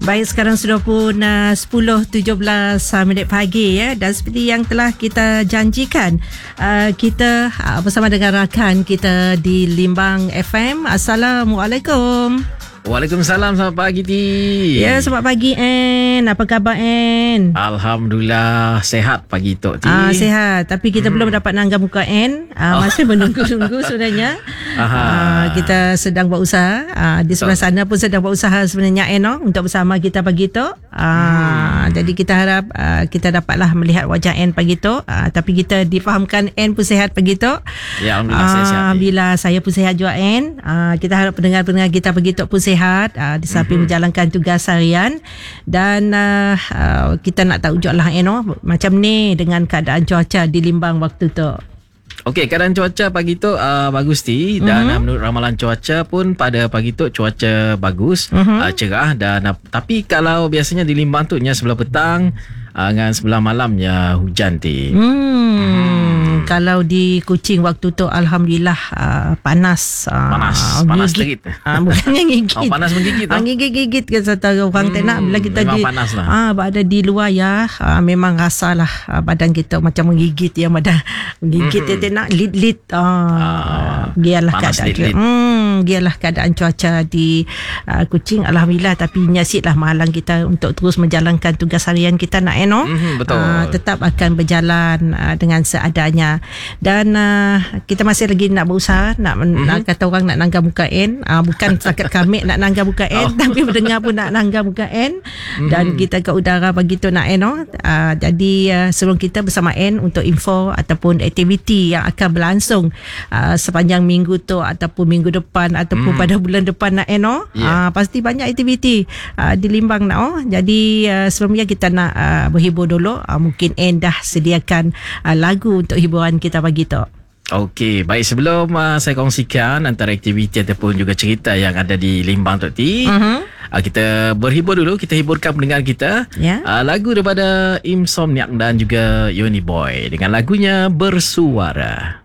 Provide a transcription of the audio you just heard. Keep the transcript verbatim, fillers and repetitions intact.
Baik, sekarang sudah pun uh, sepuluh tujuh belas uh, minit pagi ya, dan seperti yang telah kita janjikan, uh, kita uh, bersama dengan rakan kita di Limbang F M. Assalamualaikum. Waalaikumsalam, selamat pagi Ti. Ya, selamat pagi En. Apa khabar En? Alhamdulillah sehat pagi Tok Ti. Ah, sehat, tapi kita hmm. belum dapat nanggap muka En. Ah, oh. Masih menunggu-nunggu sebenarnya. Ah, kita sedang buat usaha. Ah, di sebelah sana pun sedang buat usaha sebenarnya En, oh, untuk bersama kita pagi Tok. Ah, hmm. Jadi kita harap ah, kita dapatlah melihat wajah En pagi Tok. Ah, tapi kita difahamkan En pun sehat pagi Tok. Ya, Alhamdulillah ah, saya sehat. Alhamdulillah saya pun sehat juga En. Ah, kita harap pendengar-pendengar kita pagi Tok pun sihat uh, di samping mm-hmm. menjalankan tugas harian. Dan uh, uh, kita nak tahu juga lah you know, macam ni dengan keadaan cuaca di Limbang waktu tu. Okey, keadaan cuaca pagi tu uh, bagus Ti. Dan mm-hmm. uh, menurut ramalan cuaca pun pada pagi tu cuaca bagus, mm-hmm. uh, cerah. Dan uh, tapi kalau biasanya di Limbang tu nya sebelah petang uh, dengan sebelah malamnya hujan Ti. Hmm. Hmm. Kalau di Kuching waktu tu alhamdulillah uh, panas. Uh, panas, panas terit. Uh, bukannya gigit. Oh, panas menggigit. Ah, gigit-gigit ke satu orang hmm, tak nak bila kita di panas lah. Ah, berada di luar ya, uh, memang rasalah uh, badan kita macam menggigit ya, badan menggigit hmm. tak nak lit-lit. Ah, uh, gialah keadaan. Lit-lit. Hmm, gialah keadaan cuaca di uh, Kuching alhamdulillah, tapi nyasitlah menghalang kita untuk terus menjalankan tugas harian kita nak eno. Hmm, betul. Uh, tetap akan berjalan uh, dengan seadanya. Dan uh, kita masih lagi nak berusaha nak, mm-hmm. nak kata orang nak nanggap muka N, uh, bukan setakat kami nak nanggap muka N, oh. tapi pendengar pun nak nanggap muka N. Mm-hmm. Dan kita ke udara begitu nak N, oh. uh, jadi uh, sebelum kita bersama N untuk info ataupun aktiviti yang akan berlangsung uh, sepanjang minggu tu ataupun minggu depan ataupun mm. pada bulan depan nak N, oh. yeah. uh, pasti banyak aktiviti uh, di Limbang nak, oh. Jadi uh, sebelumnya kita nak uh, berhibur dulu. uh, mungkin N dah sediakan uh, lagu untuk hiburan kita bagi tu. Okey, baik, sebelum uh, saya kongsikan antara aktiviti ataupun juga cerita yang ada di Limbang Tok Ti, uh-huh. uh, kita berhibur dulu, kita hiburkan pendengar kita. Yeah. Uh, lagu daripada Insomniac dan juga Yoni Boy dengan lagunya Bersuara.